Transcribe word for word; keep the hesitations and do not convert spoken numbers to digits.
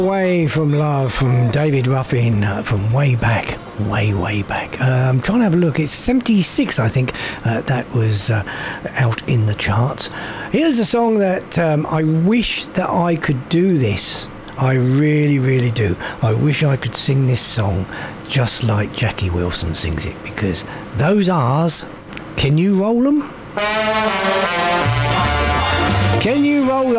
Way from Love from David Ruffin uh, from way back, way, way back. Um, trying to have a look. It's seventy-six, I think, uh, that was uh, out in the charts. Here's a song that um, I wish that I could do this. I really, really do. I wish I could sing this song just like Jackie Wilson sings it, because those R's, can you roll them? Can you roll